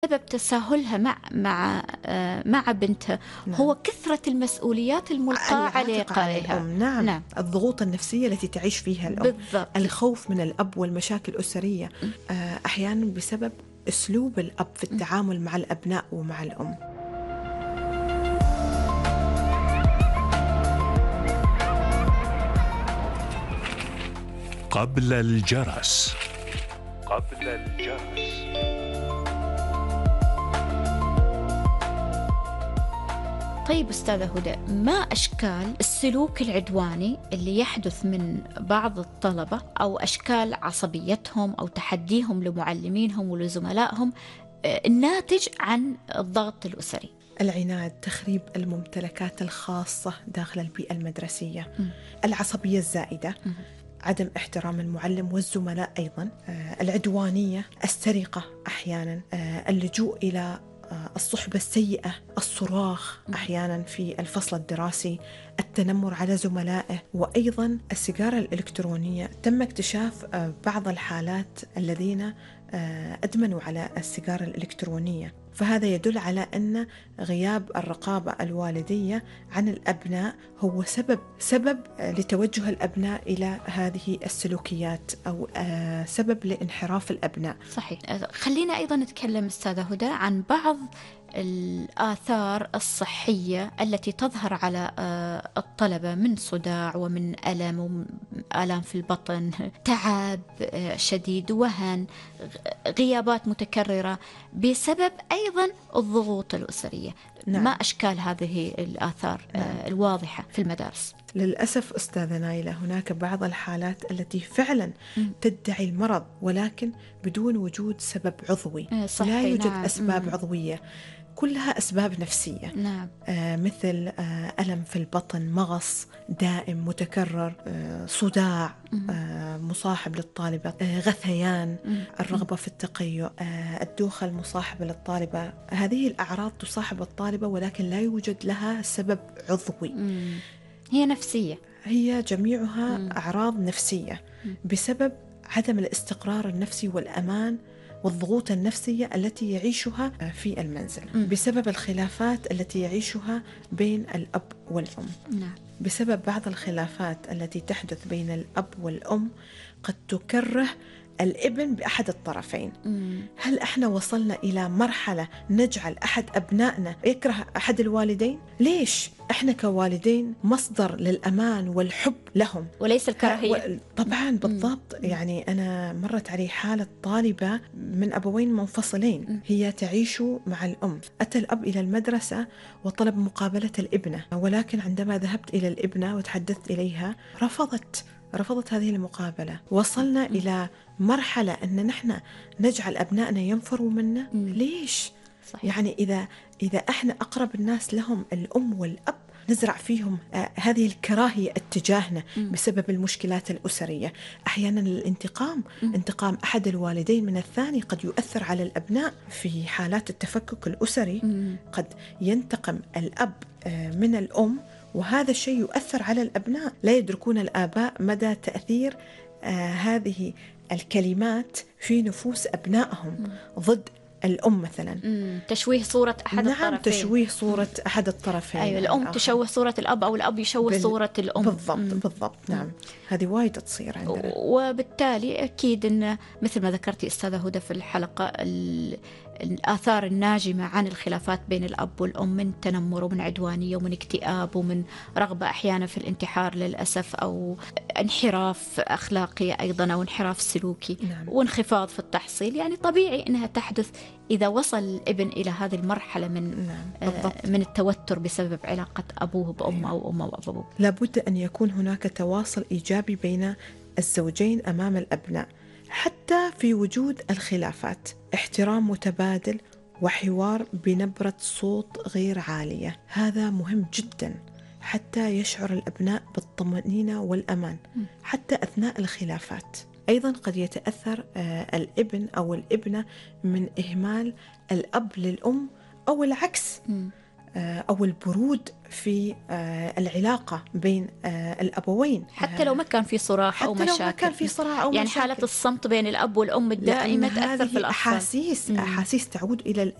سبب تساهلها مع بنتها هو كثرة المسؤوليات الملقاة عليها. نعم. الضغوط النفسية التي تعيش فيها الأم، بالضبط. الخوف من الأب والمشاكل الأسرية، أحيانا بسبب أسلوب الأب في التعامل مع الأبناء ومع الأم. قبل الجرس. طيب أستاذة هدى، ما أشكال السلوك العدواني اللي يحدث من بعض الطلبة، أو أشكال عصبيتهم أو تحديهم لمعلمينهم ولزملائهم الناتج عن الضغط الأسري؟ العناد، تخريب الممتلكات الخاصة داخل البيئة المدرسية، العصبية الزائدة، عدم احترام المعلم والزملاء أيضا، العدوانية، السرقة أحيانا، اللجوء إلى الصحبة السيئة، الصراخ أحيانا في الفصل الدراسي، التنمر على زملائه، وأيضا السيجارة الإلكترونية. تم اكتشاف بعض الحالات الذين أدمنوا على السيجارة الإلكترونية، فهذا يدل على أن غياب الرقابة الوالدية عن الأبناء هو سبب لتوجه الأبناء إلى هذه السلوكيات، أو سبب لانحراف الأبناء. صحيح. خلينا أيضا نتكلم أستاذة هدى عن بعض الآثار الصحية التي تظهر على الطلبة من صداع ومن ألم وآلام في البطن، تعب شديد، وهن، غيابات متكررة بسبب أيضا الضغوط الأسرية. نعم. ما أشكال هذه الآثار الواضحة في المدارس؟ للأسف أستاذة نايلة، هناك بعض الحالات التي فعلا تدعي المرض ولكن بدون وجود سبب عضوي. لا يوجد أسباب عضوية، كلها أسباب نفسية. نعم. مثل ألم في البطن، مغص دائم متكرر، صداع مصاحب للطالبة، غثيان، الرغبة في التقيؤ، الدوخة المصاحبة للطالبة. هذه الأعراض تصاحب الطالبة ولكن لا يوجد لها سبب عضوي. هي نفسية، هي جميعها أعراض نفسية بسبب عدم الاستقرار النفسي والأمان والضغوط النفسية التي يعيشها في المنزل، بسبب الخلافات التي يعيشها بين الأب والأم. نعم. بسبب بعض الخلافات التي تحدث بين الأب والأم قد تكره الابن بأحد الطرفين. هل احنا وصلنا إلى مرحلة نجعل أحد أبنائنا يكره أحد الوالدين؟ ليش؟ احنا كوالدين مصدر للأمان والحب لهم وليس الكراهية. طبعا بالضبط. يعني أنا مرت علي حالة طالبة من أبوين منفصلين، هي تعيش مع الأم. أتى الأب إلى المدرسة وطلب مقابلة الابنة، ولكن عندما ذهبت إلى الابنة وتحدثت إليها رفضت هذه المقابلة. وصلنا إلى مرحلة أن نحن نجعل أبنائنا ينفروا منا. ليش؟ صحيح. يعني إذا إحنا أقرب الناس لهم الأم والأب نزرع فيهم هذه الكراهية اتجاهنا بسبب المشكلات الأسرية. أحيانا الانتقام، انتقام أحد الوالدين من الثاني قد يؤثر على الأبناء. في حالات التفكك الأسري قد ينتقم الأب من الأم، وهذا الشيء يؤثر على الأبناء. لا يدركون الآباء مدى تأثير هذه الكلمات في نفوس أبنائهم ضد الأم مثلا. تشويه صورة أحد الطرفين. نعم، تشويه صورة أحد الطرفين. أيوة، الأم تشوه صورة الأب أو الأب يشوه صورة الأم. بالضبط. نعم. هذه وايد تصير عندنا، وبالتالي أكيد أن مثل ما ذكرتي أستاذة هدى في الحلقة، الآثار الناجمة عن الخلافات بين الأب والأم من تنمر ومن عدوانية ومن اكتئاب ومن رغبة أحيانا في الانتحار للأسف، أو انحراف أخلاقي أيضا، أو انحراف سلوكي. نعم. وانخفاض في التحصيل. يعني طبيعي أنها تحدث إذا وصل الابن إلى هذه المرحلة من التوتر بسبب علاقة أبوه بأمه أو أمه وأبوه. لابد أن يكون هناك تواصل إيجابي بين الزوجين أمام الأبناء، حتى في وجود الخلافات، احترام متبادل وحوار بنبرة صوت غير عالية. هذا مهم جدا حتى يشعر الأبناء بالطمأنينة والأمان حتى أثناء الخلافات. أيضا قد يتأثر الابن أو الابنة من إهمال الأب للأم أو العكس. أو البرود في العلاقة بين الأبوين، حتى لو ما كان في صراع أو مشاكل. حتى لو ما كان في صراع أو يعني مشاكل. حالة الصمت بين الأب والأم الدائمة تأثر في الأطفال. أحاسيس تعود إلى